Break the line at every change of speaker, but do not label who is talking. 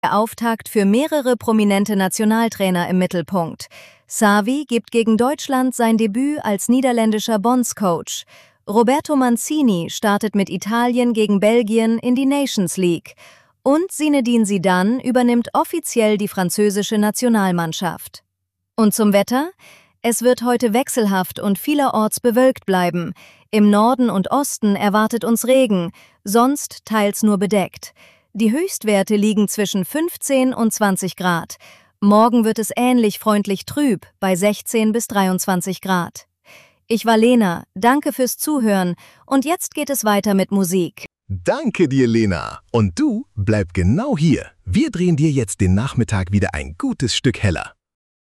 Der Auftakt für mehrere prominente Nationaltrainer im Mittelpunkt. Xavi gibt gegen Deutschland sein Debüt als niederländischer Bondscoach. Roberto Mancini startet mit Italien gegen Belgien in die Nations League. Und Zinedine Zidane übernimmt offiziell die französische Nationalmannschaft. Und zum Wetter? Es wird heute wechselhaft und vielerorts bewölkt bleiben. Im Norden und Osten erwartet uns Regen, sonst teils nur bedeckt. Die Höchstwerte liegen zwischen 15 und 20 Grad. Morgen wird es ähnlich freundlich trüb, bei 16 bis 23 Grad. Ich war Lena, danke fürs Zuhören und jetzt geht es weiter mit Musik.
Danke dir, Lena. Und du bleib genau hier. Wir drehen dir jetzt den Nachmittag wieder ein gutes Stück heller.